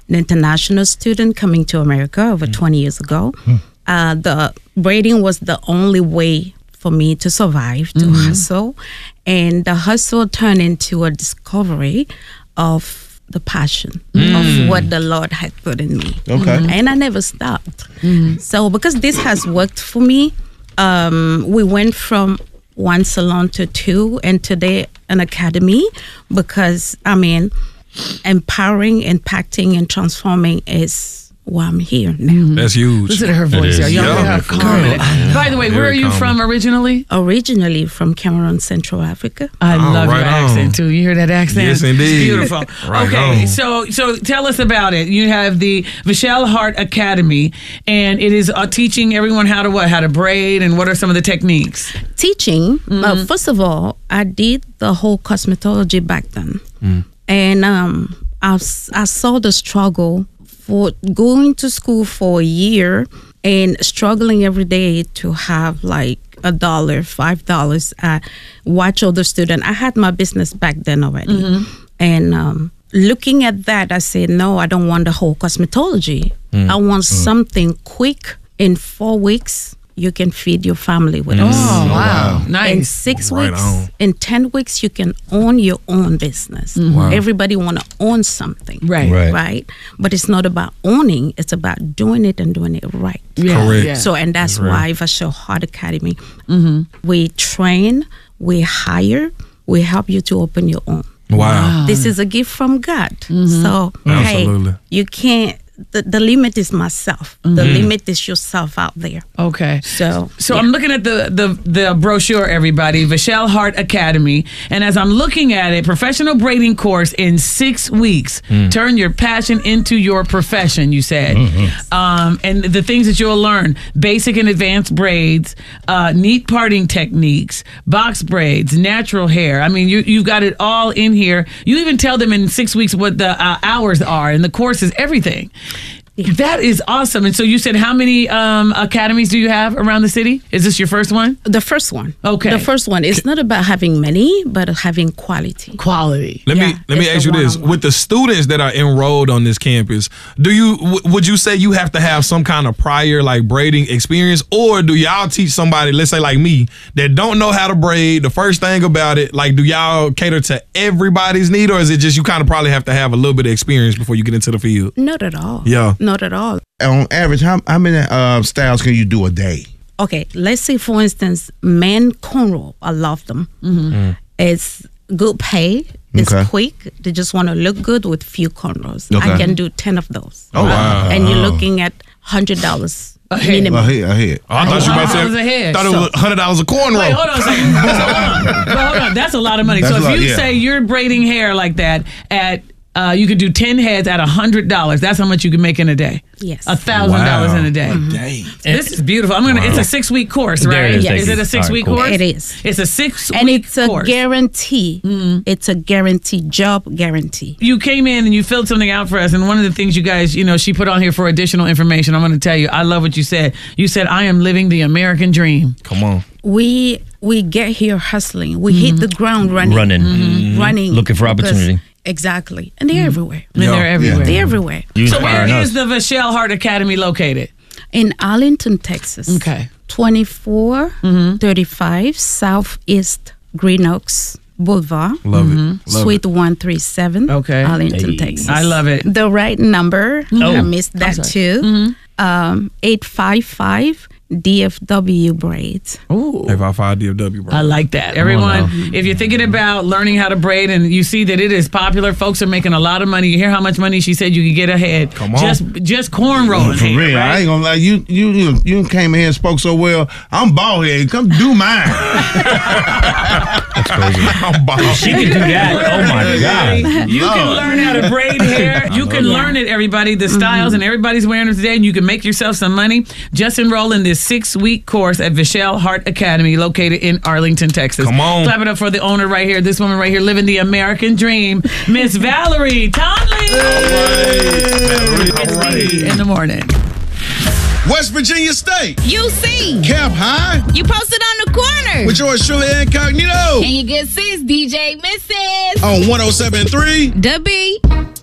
international student coming to America over 20 years ago. The braiding was the only way for me to survive, to hustle. And the hustle turned into a discovery of the passion of what the Lord had put in me. And I never stopped. So because this has worked for me, we went from 1 salon to 2, and today an academy, because empowering, impacting, and transforming is why I'm here now. That's huge. Listen to her voice, y'all. By the way, where are you from originally? Originally from Cameroon, Central Africa. I love your accent too. You hear that accent? Yes, indeed. It's beautiful. Okay, so tell us about it. You have the Vachelle Hart Academy, and it is teaching everyone how to braid, and what are some of the techniques? Teaching. First of all, I did the whole cosmetology back then, and I saw the struggle for going to school for a year and struggling every day to have like $1, $5. I watch other students. I had my business back then already. And looking at that, I said, no, I don't want the whole cosmetology. I want something quick. In 4 weeks, you can feed your family with us. Oh, wow. Nice. In 6 weeks, in 10 weeks, you can own your own business. Everybody want to own something. Right? But it's not about owning. It's about doing it and doing it right. Correct. Yeah. So, and that's why Vachelle Hart Academy. We train, we hire, we help you to open your own. Wow. This is a gift from God. So, Absolutely. hey, you can't, the limit is myself. The limit is yourself out there. Okay. So I'm looking at the brochure, everybody, Vachelle Hart Academy. And as I'm looking at it, professional braiding course in 6 weeks. Turn your passion into your profession, you said. And the things that you'll learn, basic and advanced braids, neat parting techniques, box braids, natural hair. I mean, you've got it all in here. You even tell them in 6 weeks what the hours are, and the course is everything. That is awesome. And so you said, how many academies do you have around the city? Is this your first one? The first one. Okay. The first one. It's not about having many, but having quality. Quality. Let me ask you this: with the students that are enrolled on this campus, would you say you have to have some kind of prior like braiding experience, or do y'all teach somebody, let's say like me, that don't know how to braid? The first thing about it, like, do y'all cater to everybody's need, or is it just you kind of probably have to have a little bit of experience before you get into the field? Not at all. Yeah. Not at all. On average, how many styles can you do a day? Okay, let's say for instance, men cornrow. I love them. It's good pay. It's quick. They just want to look good with few cornrows. I can do 10 of those. Oh wow! And you're looking at $100 minimum. A head. I thought you about to say. Thought it was $100 a cornrow. Wait, hold on a second. Hold on. That's a lot of money. That's so if you say you're braiding hair like that at you could do 10 heads at $100. That's how much you can make in a day. Yes. $1,000 in a day. This is beautiful. It's a 6-week course, right? Is it a 6-week course? It is. It's a 6-week course. And it's a guarantee. It's a guarantee, job guarantee. You came in and you filled something out for us, and one of the things you guys, she put on here for additional information, I'm going to tell you, I love what you said. You said, I am living the American dream. Come on. We get here hustling. We hit the ground running. Running. Looking for opportunity. Exactly. And they're everywhere. And they're everywhere. They're everywhere. So where is the Vachelle Hart Academy located? In Arlington, Texas. Okay. 2435 Southeast Green Oaks Boulevard. Love it. Suite 137. Okay. Arlington, Texas. I love it. The right number. I missed that too. 855 DFW braids. Ooh. 855 DFW braids. I like that. Everyone, if you're thinking about learning how to braid and you see that it is popular, folks are making a lot of money. You hear how much money she said you could get ahead. Come on. Just cornrolling. For real, right? I ain't gonna lie. You came in here and spoke so well. I'm bald headed. Come do mine. That's crazy. I'm bald. She can do that. Oh my God. You can learn how to braid hair. You can learn it, everybody. The styles, and everybody's wearing them today, and you can make yourself some money. Just enroll in this 6-week course at Vachelle Hart Academy, located in Arlington, Texas. Come on. Clap it up for the owner right here. This woman right here living the American dream, Miss Valerie Tonley. All right. In the morning. West Virginia State. UC. Cap High. You posted on the corner. With yours truly incognito. And your good sis, DJ Mrs. On 107.3. The B.